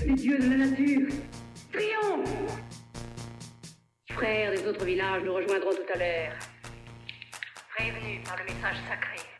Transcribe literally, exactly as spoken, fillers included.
Les dieux de la nature triomphent. Frères des autres villages nous rejoindront tout à l'heure, prévenus par le message sacré.